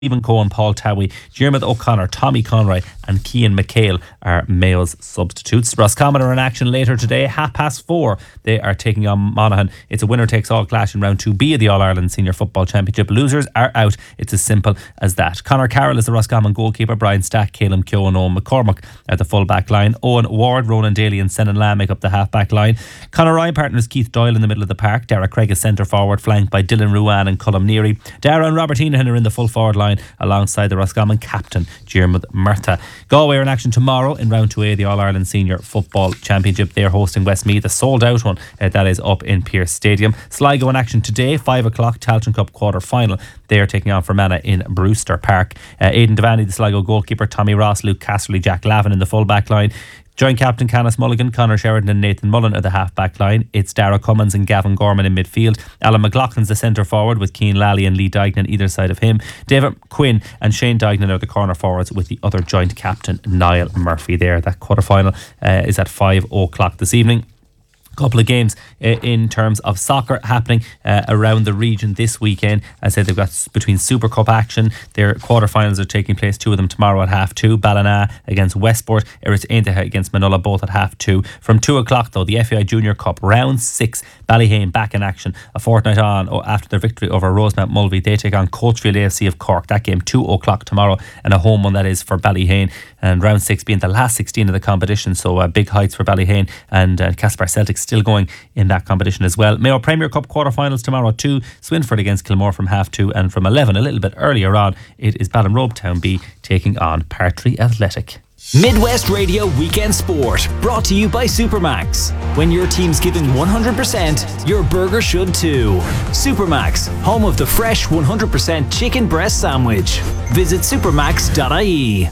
Stephen Cohen, Paul Towie, Diarmuid O'Connor, Tommy Conroy and Cian McHale are Mayo's substitutes. Roscommon are in action later today, 4:30. They are taking on Monaghan. It's a winner-takes-all clash in round 2B of the All-Ireland Senior Football Championship. Losers are out. It's as simple as that. Conor Carroll is the Roscommon goalkeeper. Brian Stack, Caleb Keogh and Owen McCormack at the full-back line. Owen Ward, Ronan Daly and Senan Lamb make up the half-back line. Conor Ryan partners Keith Doyle in the middle of the park. Dara Craig is centre-forward, flanked by Dylan Ruan and Colm Neary. Dara and Robert Heenan are in the full-forward line alongside the Roscommon captain, Diarmuid Murtagh. Galway are in action tomorrow in round 2A of the All-Ireland Senior Football Championship. They're hosting Westmeath, a sold-out one that is up in Pearse Stadium. Sligo in action today, 5 o'clock, Tailteann Cup quarter-final. They are taking on Fermanagh in Brewster Park. Aidan Devaney, the Sligo goalkeeper, Tommy Ross, Luke Casserly, Jack Lavin in the full-back line. Joint captain Canis Mulligan, Conor Sheridan and Nathan Mullen are the half-back line. It's Dara Cummins and Gavin Gorman in midfield. Alan McLaughlin's the centre-forward with Cian Lally and Lee Dignan either side of him. David Quinn and Shane Dignan are the corner-forwards with the other joint captain, Niall Murphy there. That quarter-final is at 5 o'clock this evening. Couple of games in terms of soccer happening around the region this weekend. As I said, they've got between Super Cup action. Their quarterfinals are taking place, 2 of them tomorrow at 2:30. Ballina against Westport, Erith Aintaha against Manola, both at 2:30. From 2 o'clock though, the FAI Junior Cup round 6, Ballyhane back in action a fortnight on after their victory over Rosemount Mulvey. They take on Coachfield AFC of Cork. That game 2 o'clock tomorrow, and a home one that is for Ballyhane, and round 6 being the last 16 of the competition, so big heights for Ballyhane, and Caspar Celtic still going in that competition as well. Mayo Premier Cup quarterfinals tomorrow at 2, Swinford against Kilmore from 2:30, and from 11 a little bit earlier on it is Ballinrobe Town B taking on Partry Athletic. Midwest Radio Weekend Sport, brought to you by Supermax. When your team's giving 100%, your burger should too. Supermax, home of the fresh 100% chicken breast sandwich. Visit supermax.ie.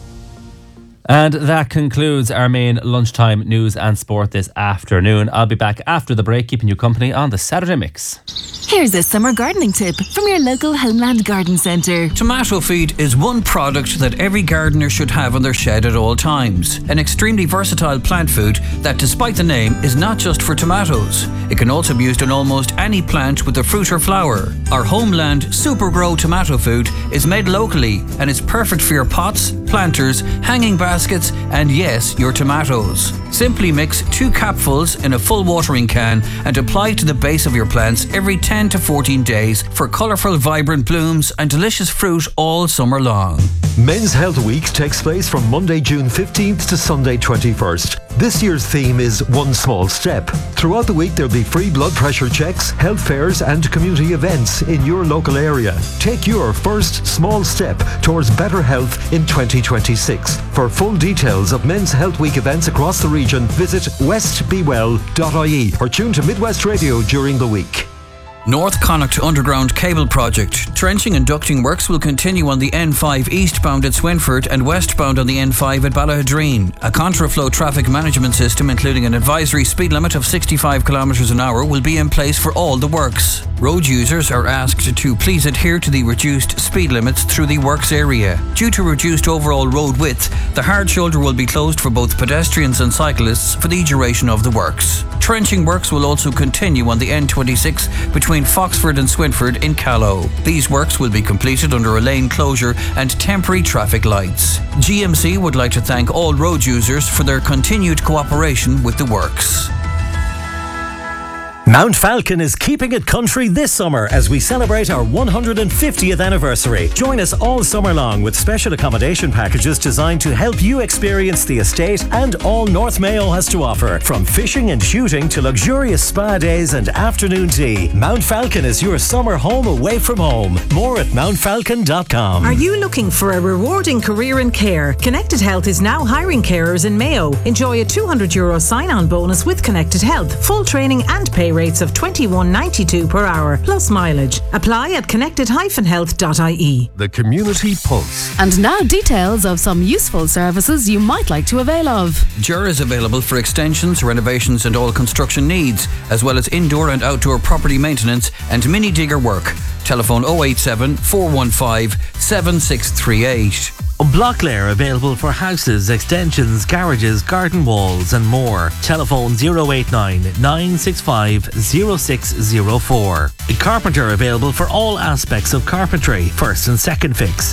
And that concludes our main lunchtime news and sport this afternoon. I'll be back after the break, keeping you company on the Saturday Mix. Here's a summer gardening tip from your local Homeland Garden Centre. Tomato feed is one product that every gardener should have on their shed at all times. An extremely versatile plant food that, despite the name, is not just for tomatoes. It can also be used on almost any plant with a fruit or flower. Our Homeland Super Grow tomato food is made locally and is perfect for your pots, planters, hanging baskets, and yes, your tomatoes. Simply mix 2 capfuls in a full watering can and apply to the base of your plants every 10 to 14 days for colourful, vibrant blooms and delicious fruit all summer long. Men's Health Week takes place from Monday, June 15th to Sunday 21st. This year's theme is One Small Step. Throughout the week there'll be free blood pressure checks, health fairs and community events in your local area. Take your first small step towards better health in 2026. For full details of Men's Health Week events across the region, visit westbewell.ie or tune to Midwest Radio during the week. North Connacht Underground Cable Project. Trenching and ducting works will continue on the N5 eastbound at Swinford and westbound on the N5 at Ballahadreen. A contraflow traffic management system, including an advisory speed limit of 65 km an hour, will be in place for all the works. Road users are asked to please adhere to the reduced speed limits through the works area. Due to reduced overall road width, the hard shoulder will be closed for both pedestrians and cyclists for the duration of the works. Trenching works will also continue on the N26 between Foxford and Swinford in Callow. These works will be completed under a lane closure and temporary traffic lights. GMC would like to thank all road users for their continued cooperation with the works. Mount Falcon is keeping it country this summer as we celebrate our 150th anniversary. Join us all summer long with special accommodation packages designed to help you experience the estate and all North Mayo has to offer. From fishing and shooting to luxurious spa days and afternoon tea, Mount Falcon is your summer home away from home. More at mountfalcon.com. Are you looking for a rewarding career in care? Connected Health is now hiring carers in Mayo. Enjoy a €200 sign-on bonus with Connected Health, full training and pay rates of $21.92 per hour plus mileage. Apply at connected-health.ie. The Community Pulse. And now details of some useful services you might like to avail of. JUR is available for extensions, renovations and all construction needs, as well as indoor and outdoor property maintenance and mini digger work. Telephone 087 415 7638. Blocklair available for houses, extensions, garages, garden walls and more. Telephone 089 965 0604. Carpenter available for all aspects of carpentry, first and second fix.